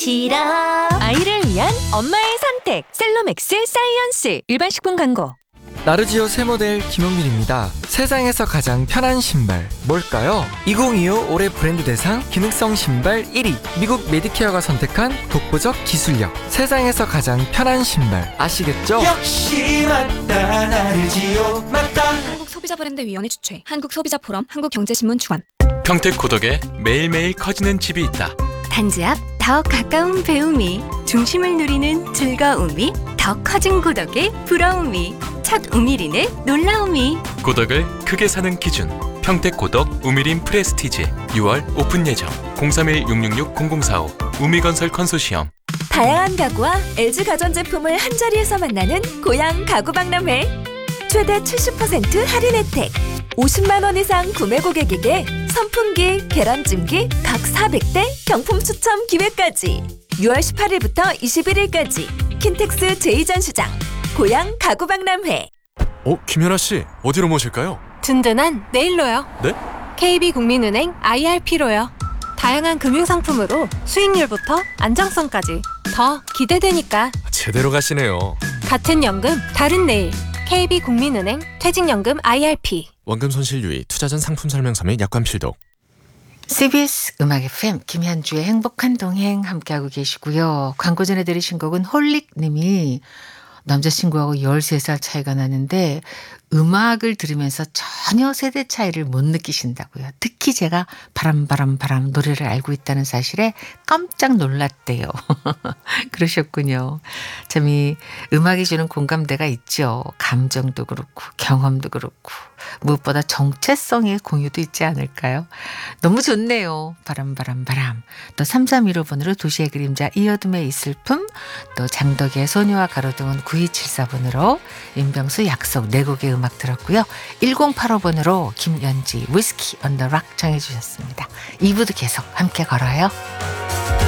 싫어. 아이를 위한 엄마의 선택 셀로맥스 사이언스. 일반 식품 광고. 나르지오 새 모델 김용민입니다. 세상에서 가장 편한 신발 뭘까요? 2025 올해 브랜드 대상 기능성 신발 1위, 미국 메디케어가 선택한 독보적 기술력. 세상에서 가장 편한 신발 아시겠죠? 역시 맞다, 나르지오 맞다. 한국소비자브랜드위원회 주최, 한국소비자포럼, 한국경제신문 주관. 평택 고덕에 매일매일 커지는 집이 있다. 단지 앞 더 가까운 배움이, 중심을 누리는 즐거움이, 더 커진 고덕의 부러움이, 첫 우미린의 놀라움이. 고덕을 크게 사는 기준. 평택 고덕 우미린 프레스티지. 6월 오픈 예정. 031-666-0045 우미건설 컨소시엄. 다양한 가구와 LG 가전제품을 한자리에서 만나는 고양 가구박람회. 최대 70% 할인 혜택. 50만 원 이상 구매 고객에게 선풍기, 계란찜기 각 400대 경품 추첨 기회까지. 6월 18일부터 21일까지 킨텍스 제2전시장 고양 가구박람회. 김연아 씨, 어디로 모실까요? 든든한 네일로요. 네? KB국민은행 IRP로요. 다양한 금융상품으로 수익률부터 안정성까지 더 기대되니까. 제대로 가시네요. 같은 연금, 다른 내일. KB국민은행 퇴직연금 IRP. 원금 손실 유의, 투자 전 상품 설명서 및 약관 필독. CBS 음악 FM 김현주의 행복한 동행 함께하고 계시고요. 광고 전에 들으신 곡은 홀릭님이 남자친구하고 13살 차이가 나는데 음악을 들으면서 전혀 세대 차이를 못 느끼신다고요. 특히 제가 바람 노래를 알고 있다는 사실에 깜짝 놀랐대요. 그러셨군요. 참 이 음악이 주는 공감대가 있죠. 감정도 그렇고 경험도 그렇고 무엇보다 정체성의 공유도 있지 않을까요? 너무 좋네요. 바람. 또 3315번으로 도시의 그림자 이어둠의 이슬픔, 또 장덕의 소녀와 가로등은 9274번으로 윤병수 약속 네 곡의 음악 들었고요. 1085번으로 김연지 위스키 언더 락 청해 주셨습니다. 2부도 계속 함께 걸어요.